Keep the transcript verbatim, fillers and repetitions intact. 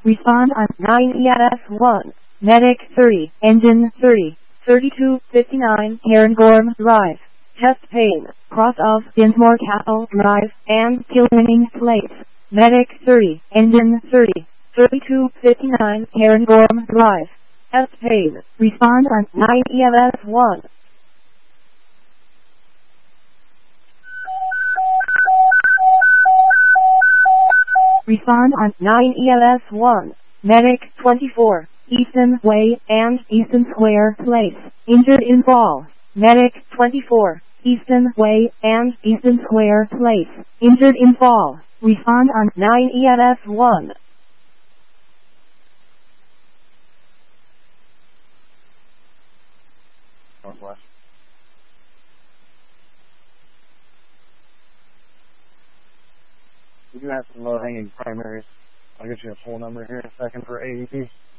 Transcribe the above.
Respond on nine E M S one. Medic thirty. Engine thirty. thirty-two fifty-nine Herringbourne Drive. Chest pain. Cross of Dinsmore Castle Drive and Kilwinning Place. Medic thirty. Engine thirty. thirty-two fifty-nine Herringbourne Drive. Chest pain. Respond on nine E M S one. Respond on nine E M S one. Medic twenty-four. Easton Way and Easton Square Place. Injured in fall. Medic twenty-four. Easton Way and Easton Square Place. Injured in fall. Respond on nine E M S one. Northwest. We do have some low-hanging primaries. I'll get you a full number here in a second for A E P.